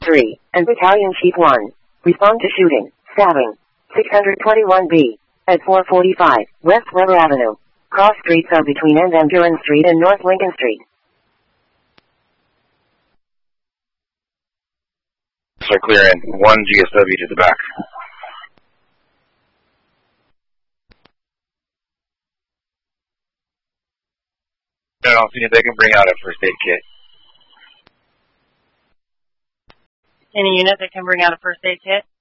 3, and Battalion Chief 1. Respond to shooting, stabbing. 621B. At 445, West Weber Avenue. Cross streets are between N. Van Buren Street and North Lincoln Street. Start clearing. 1 GSW to the back. I'll see if they can bring out a first aid kit. Any unit that can bring out a first aid kit?